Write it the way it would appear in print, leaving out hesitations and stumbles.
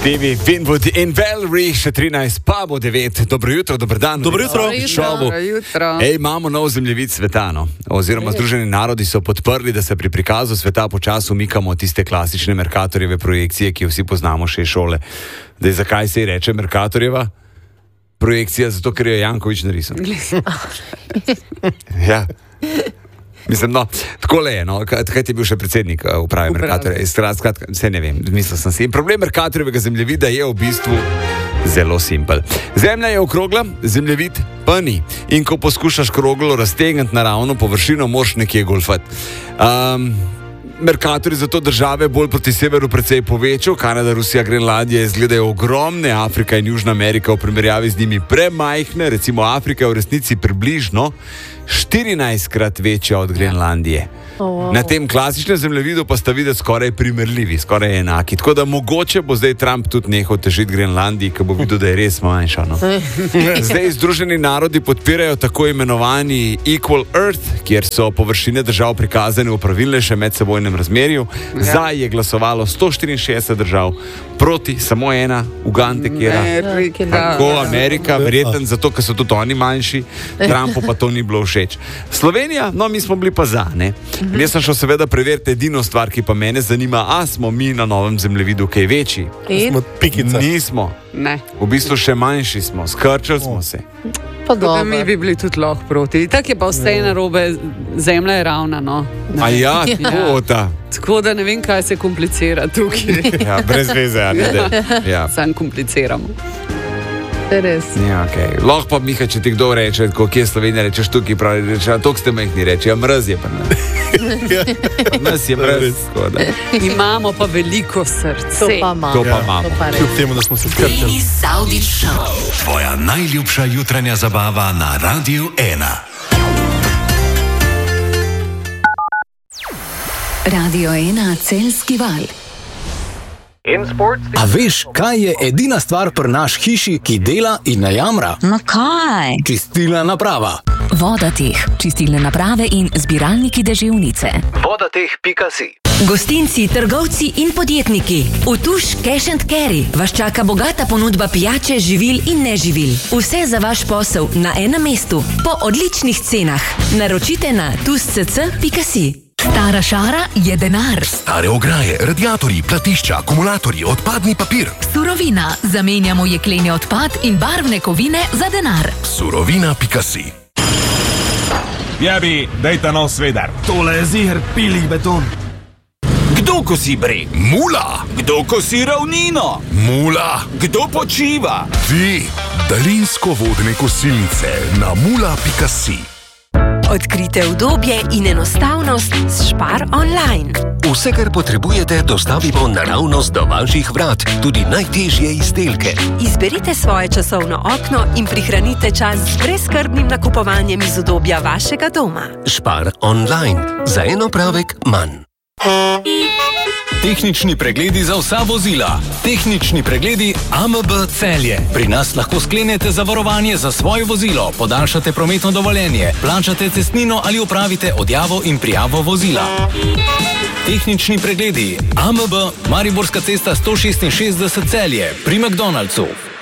Stevie, Winwood in Valerie, še 13, pa bo 9. Dobro jutro, dober dan. Dobro jutro. Imamo nov zemljevid sveta, no? Oziroma Združeni narodi so podprli, da se pri prikazu sveta počasi umikamo od tiste klasične Mercatorjeve projekcije, ki jo vsi poznamo še iz šole. Zdaj, zakaj se ji reče Mercatorjeva projekcija? Zato, ker je Janković narisal. Ja. Mislim, no, takole je, no, kaj ti je bil še predsednik uprave Mercatorja, skratka, vse ne vem, mislil sem si. In problem Mercatorjevega zemljevida je v bistvu zelo simpel. Zemlja je okrogla, zemljevid pa ni. In ko poskušaš kroglo raztegniti naravno površino, moraš nekje golfati. Mercator je zato države bolj proti severu precej povečal. Kanada, Rusija, Grenlandija izgledajo ogromne, Afrika in Južna Amerika v primerjavi z njimi premajhne. Recimo Afrika je v resnici približno 14-krat večja od Grenlandije. Na tem klasičnem zemljevidu pa sta videti skoraj primerljivi, skoraj enaki. Tako da mogoče bo zdaj Trump tudi nehal težiti Grenlandiji, ker bo videl, da je res manjša. No? Zdaj Združeni narodi podpirajo tako imenovani Equal Earth, kjer so površine držav prikazane v pravilnejšem medsebojnem razmerju. Za je glasovalo 164 držav, proti samo ena, Ugande, Amerika, verjetno zato, ker so tudi oni manjši, Trumpu pa to ni bilo všeč. Slovenija, no, mi smo bili pa za, ne? Jaz sem šel seveda preveriti edino stvar, ki pa mene zanima, a smo mi na novem zemljevidu kaj večji? Smo pikica. Nismo. Ne. V bistvu še manjši smo, skrčili smo se. Pa mi bi bili tudi lahko proti. Tako je pa vse narobe, zemlja je ravna, no. A ja, tako ta. Tako da ne vem, kaj se komplicira tukaj. Ja, brez veze, ja. Sam kompliciramo. Res. Ja, okay. Lahko pa, Miha, če ti kdo reče, kje je Slovenija, rečeš tukaj, pravi, reče, a toliko ste majhni, reče, ja, mrz je pa ne. Mrz je mrz. Imamo pa veliko srce. To pa imamo. Kljub temu, da smo se skrčili. Tvoja najljubša jutranja zabava na Radiu 1. Radio 1 Celjski val. A veš, kaj je edina stvar pri naš hiši, ki dela in ne jamra? No kaj? Čistilna naprava. Vodateh, čistilne naprave in zbiralniki deževnice. Vodateh.si. Gostinci, trgovci in podjetniki. V Tuš Cash & Carry vas čaka bogata ponudba pijače, živil in neživil. Vse za vaš posel na enem mestu, po odličnih cenah. Naročite na tušcc.si. Stara šara je denar. Stare ograje, radiatorji, platišča, akumulatorji, odpadni papir. Surovina. Zamenjamo jekleni odpad in barvne kovine za denar. Surovina.si. Jabi, dajta nov svedar. Tole je ziher pilih beton. Kdo kosi breg? Mula. Kdo kosi ravnino? Mula. Kdo počiva? Ti. Daljinsko-vodne kosilnice na mula.si. Odkrite udobje in enostavnost s Spar online. Vse, kar potrebujete, dostavimo naravnost do vaših vrat, tudi najtežje izdelke. Izberite svoje časovno okno in prihranite čas z brezskrbnim nakupovanjem iz udobja vašega doma. Spar online. Za en opravek manj. Tehnični pregledi za vsa vozila. Tehnični pregledi AMB Celje. Pri nas lahko sklenete zavarovanje za svoje vozilo, podaljšate prometno dovoljenje, plačate cestnino ali opravite odjavo in prijavo vozila. Tehnični pregledi AMB Mariborska cesta 166 Celje pri McDonald'su.